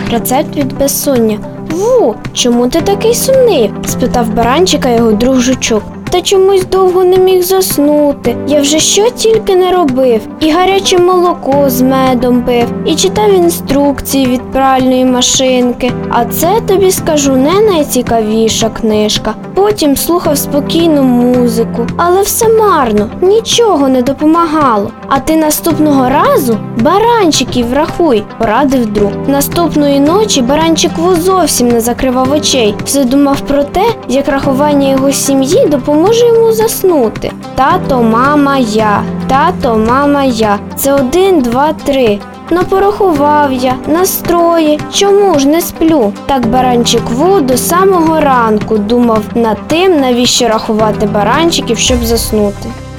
Рецепт від безсоння. Ву, чому ти такий сумний? Спитав баранчика його друг Жучок. Та чомусь довго не міг заснути. Я вже що тільки не робив. І гаряче молоко з медом пив, і читав інструкції від пральної машинки. А це, тобі скажу, не найцікавіша книжка. Потім слухав спокійну музику. Але все марно, нічого не допомагало. А ти наступного разу баранчиків рахуй, порадив друг. Наступної ночі баранчик зовсім не закривав очей. Все думав про те, як рахування його сім'ї допоможе йому заснути. Тато, мама, я. Тато, мама, я. Це 1, 2, 3. Порахував я, настрої, чому ж не сплю? Так баранчик Ву до самого ранку думав над тим, навіщо рахувати баранчиків, щоб заснути.